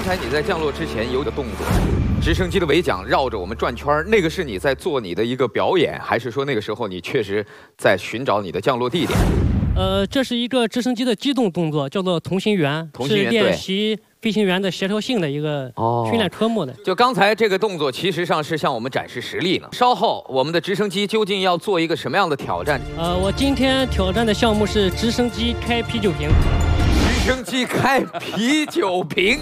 才你在降落之前有个动作，直升机的尾桨绕着我们转圈，那个是你在做你的一个表演，还是说那个时候你确实在寻找你的降落地点？ 这是一个直升机的机动动作，叫做同心圆，是练习飞行员的协调性的一个训练科目的。 就刚才这个动作，其实上是向我们展示实力了。稍后我们的直升机究竟要做一个什么样的挑战？ 我今天挑战的项目是直升机开啤酒瓶。 直升机开啤酒瓶。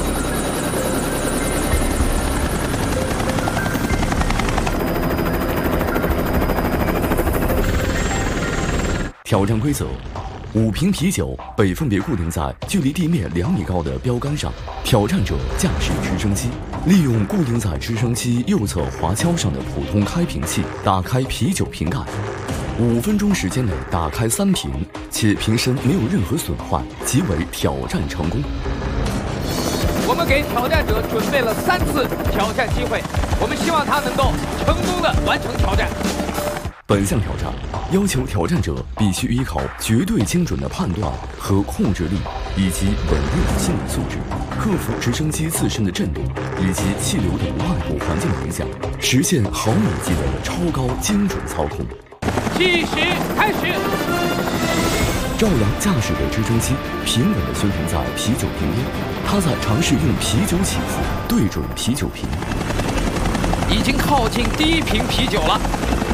挑战规则：5瓶啤酒被分别固定在距离地面2米高的标杆上。挑战者驾驶直升机，利用固定在直升机右侧滑橇上的普通开瓶器打开啤酒瓶盖。5分钟时间内打开3瓶，且瓶身没有任何损坏，即为挑战成功。 我们给挑战者准备了3次挑战机会，我们希望他能够成功地完成挑战。 本项挑战要求挑战者必须依靠绝对精准的判断和控制力，以及稳定的心理素质，克服直升机自身的震动以及气流等外部环境影响，实现毫米级的超高精准操控。 计时开始。 赵阳驾驶的直升机平稳地悬停在啤酒瓶边，他在尝试用啤酒起子对准啤酒瓶， 已经靠近第1瓶啤酒了。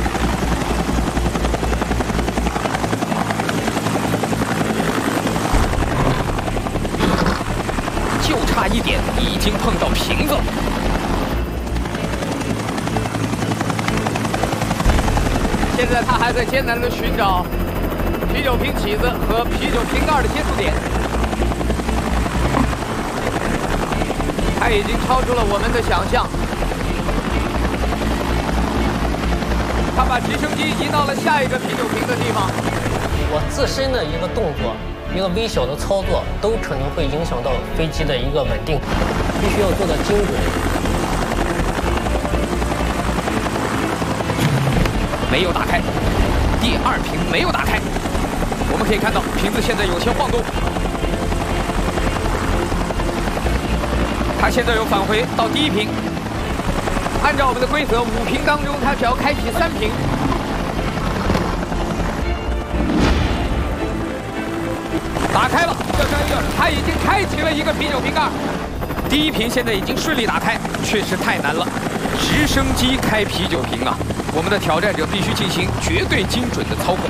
就差1点，已经碰到瓶子。现在他还在艰难地寻找啤酒瓶起子和啤酒瓶盖的接触点。他已经超出了我们的想象。他把直升机移到了下一个啤酒瓶的地方。 我自身的一个动作，一个微小的操作，都可能会影响到飞机的一个稳定，必须要做到精准。 没有打开，第2瓶没有打开。我们可以看到瓶子现在有些晃动。他现在又返回到第1瓶。按照我们的规则，5瓶当中他只要开启3瓶。打开了，这个他已经开启了一个啤酒瓶盖。第1瓶现在已经顺利打开，确实太难了。直升机开啤酒瓶啊！我们的挑战者必须进行绝对精准的操控。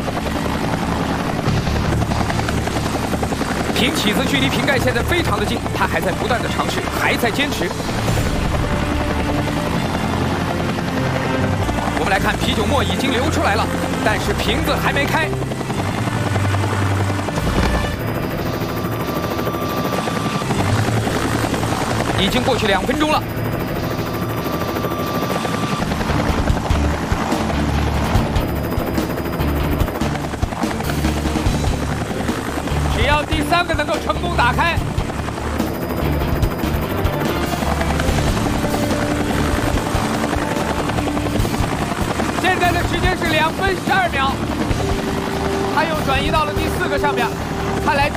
瓶起子距离瓶盖现在非常的近，他还在不断的尝试，还在坚持。我们来看，啤酒沫已经流出来了，但是瓶子还没开。已经过去2分钟了。只要第3个能够成功打开，现在的时间是2分12秒，他又转移到了第4个上面，看来。